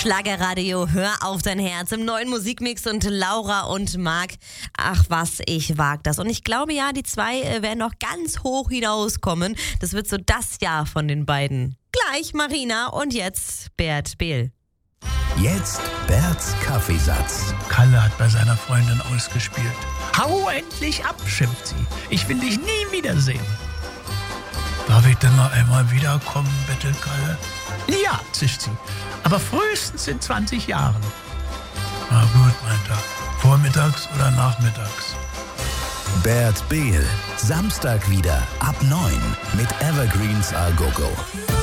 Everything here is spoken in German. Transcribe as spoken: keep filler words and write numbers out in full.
Schlagerradio, hör auf dein Herz im neuen Musikmix und Laura und Marc, ach was, ich wag das. Und ich glaube ja, die zwei äh, werden noch ganz hoch hinauskommen. Das wird so das Jahr von den beiden. Gleich Marina und jetzt Bert Behl. Jetzt Berts Kaffeesatz. Kalle hat bei seiner Freundin ausgespielt. Hau endlich ab, schimpft sie. Ich will dich nie wiedersehen. Darf ich denn noch einmal wiederkommen, bettelt Kalle? Ja, zischt sie. Aber frühestens in zwanzig Jahren. Na gut, meint er. Vormittags oder nachmittags? Bert Behl. Samstag wieder ab neun mit Evergreens A Go Go.